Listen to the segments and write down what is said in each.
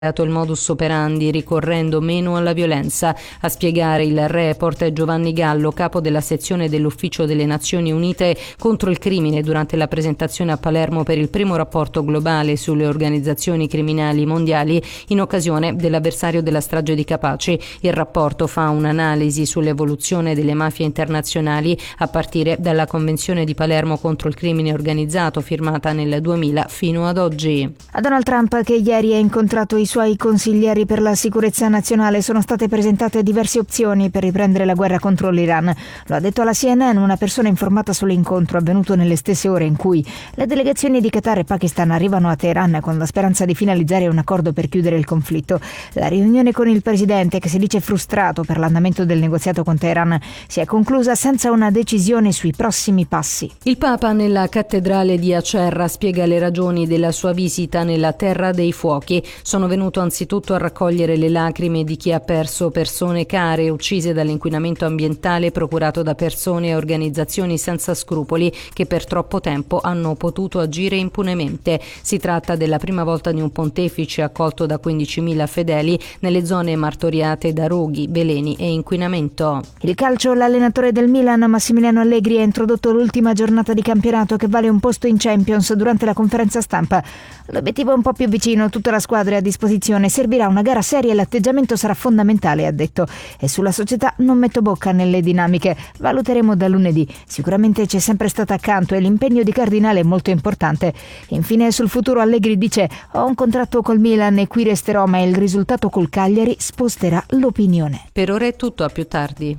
il modus operandi ricorrendo meno alla violenza. A spiegare il report è Giovanni Gallo, capo della sezione dell'Ufficio delle Nazioni Unite contro il crimine, durante la presentazione a Palermo per il primo rapporto globale sulle organizzazioni criminali mondiali in occasione dell'avversario della strage di Capaci. Il rapporto fa un'analisi sull'evoluzione delle mafie internazionali a partire dalla Convenzione di Palermo contro il crimine organizzato, firmata nel 2000 fino ad oggi. A Donald Trump, che ieri ha incontrato i suoi consiglieri per la sicurezza nazionale, sono state presentate diverse opzioni per riprendere la guerra contro l'Iran. Lo ha detto alla CNN una persona informata sull'incontro avvenuto nelle stesse ore in cui le delegazioni di Qatar e Pakistan arrivano a Teheran con la speranza di finalizzare un accordo per chiudere il conflitto. La riunione con il presidente, che si dice frustrato per l'andamento del negoziato con Teheran, si è conclusa senza una decisione sui prossimi passi. Il Papa nella cattedrale di Acerra spiega le ragioni della sua visita nella Terra dei Fuochi. Sono venuto anzitutto a raccogliere le lacrime di chi ha perso persone care uccise dall'inquinamento ambientale procurato da persone e organizzazioni senza scrupoli che per troppo tempo hanno potuto agire impunemente. Si tratta della prima volta di un pontefice accolto da 15.000 fedeli nelle zone martoriate da roghi, veleni e inquinamento. Il calcio, l'allenatore del Milan, Massimiliano Allegri, ha introdotto l'ultima giornata di campionato che vale un posto in Champions durante la conferenza stampa. L'obiettivo è un po' più vicino, tutta la squadra è a disposizione, servirà una gara seria e l'atteggiamento sarà fondamentale, ha detto. E sulla società non metto bocca nelle dinamiche, valuteremo da lunedì. Sicuramente c'è sempre stata accanto e l'impegno di Cardinale è molto importante. Infine sul futuro Allegri dice: ho un contratto col Milan e qui resterò, ma il risultato col Cagliari sposterà l'opinione. Per ora è tutto, a più tardi.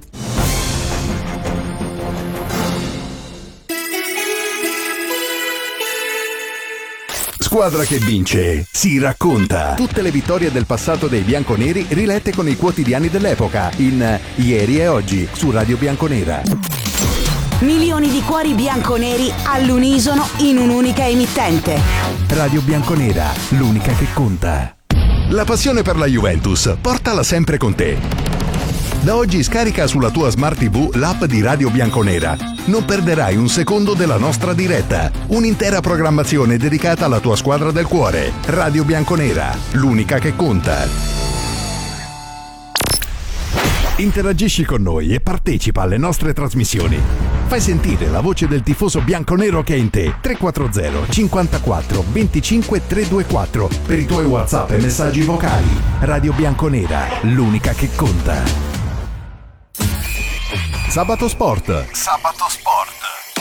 Squadra che vince si racconta. Tutte le vittorie del passato dei bianconeri rilette con i quotidiani dell'epoca in Ieri e Oggi su Radio Bianconera. Milioni di cuori bianconeri all'unisono in un'unica emittente. Radio Bianconera, l'unica che conta. La passione per la Juventus, portala sempre con te. Da oggi scarica sulla tua Smart TV l'app di Radio Bianconera. Non perderai un secondo della nostra diretta. Un'intera programmazione dedicata alla tua squadra del cuore. Radio Bianconera, l'unica che conta. Interagisci con noi e partecipa alle nostre trasmissioni. Fai sentire la voce del tifoso bianconero che è in te. 340 54 25 324 per i tuoi WhatsApp e messaggi vocali. Radio Bianconera, l'unica che conta. Sabato Sport.